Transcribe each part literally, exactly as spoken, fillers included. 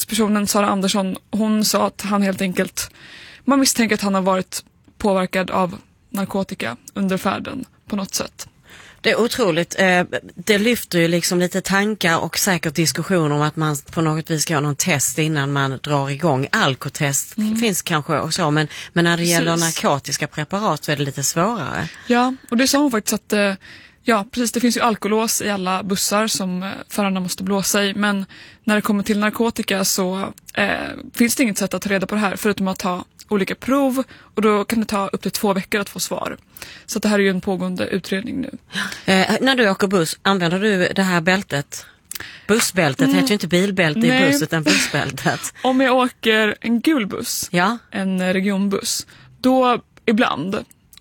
gärningspersonen Sara Andersson, hon sa att han helt enkelt, man misstänker att han har varit påverkad av narkotika under färden på något sätt. Det är otroligt. Det lyfter ju liksom lite tankar och säkert diskussioner om att man på något vis ska ha någon test innan man drar igång. Alkotest mm. finns kanske och så, men, men när det precis. Gäller narkotiska preparat så är det lite svårare. Ja, och det sa hon faktiskt att ja, precis, det finns ju alkolås i alla bussar som förarna måste blåsa i, men när det kommer till narkotika så eh, finns det inget sätt att ta reda på det här förutom att ta olika prov, och då kan det ta upp till två veckor att få svar. Så det här är ju en pågående utredning nu. Eh, när du åker buss, använder du det här bältet? Bussbältet mm. heter ju inte bilbälte i buss utan bussbältet. Om jag åker en gul buss, ja. en regionbuss, då ibland,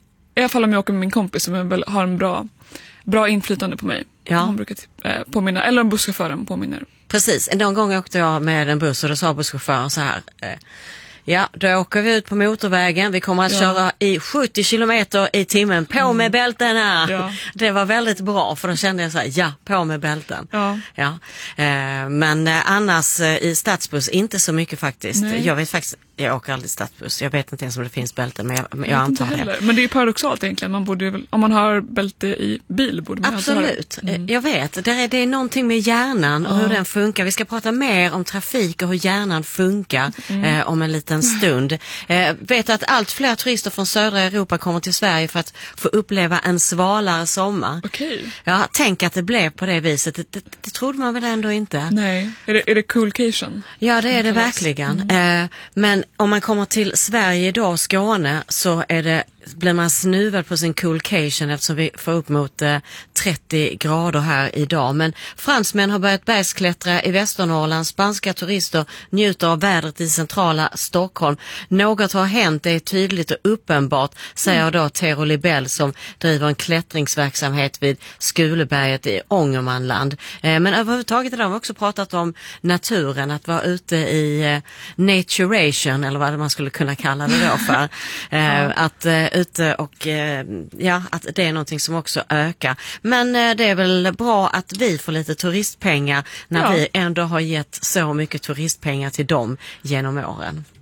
i alla fall om jag åker med min kompis som väl har en bra, bra inflytande på mig. Ja. Hon brukar eh, påminna, eller om busschauffören påminner. Precis, någon gång åkte jag med en buss och då sa busschauffören så här... Eh, Ja, då åker vi ut på motorvägen. Vi kommer att ja. köra i sjuttio kilometer i timmen. På mm. med bältena! Ja. Det var väldigt bra, för då kände jag så här, ja, på med bälten. Ja. Ja. Eh, men eh, annars eh, i stadsbuss inte så mycket faktiskt. Nej. Jag vet faktiskt, jag åker aldrig stadsbuss. Jag vet inte ens om det finns bälten, men jag, men jag, jag antar det. Men det är paradoxalt egentligen. Man borde väl, om man har bälte i bil borde man absolut. Ha mm. Jag vet. Det är, det är någonting med hjärnan och ja. hur den funkar. Vi ska prata mer om trafik och hur hjärnan funkar mm. eh, om en liten stund. Eh, vet att allt fler turister från södra Europa kommer till Sverige för att få uppleva en svalare sommar. Okej. Ja, tänk att det blev på det viset. Det, det, det trodde man väl ändå inte. Nej. Är det, är det coolcation? Ja, det är det verkligen. Mm. Eh, men om man kommer till Sverige idag, Skåne, så är det, blir man snuvad på sin coolcation eftersom vi får upp mot eh, trettio grader här idag. Men fransmän har börjat bergsklättra i Västernorrland. Spanska turister njuter av vädret i centrala Stockholm. Något har hänt, det är tydligt och uppenbart, säger mm. då Tero Libell som driver en klättringsverksamhet vid Skuleberget i Ångermanland. Eh, men överhuvudtaget idag har vi också pratat om naturen, att vara ute i eh, naturation, eller vad man skulle kunna kalla det då för. Eh, ja. Att eh, ute och eh, ja, att det är någonting som också ökar. Men eh, det är väl bra att vi får lite turistpengar när ja. vi ändå har gett så mycket turistpengar till dem genom åren.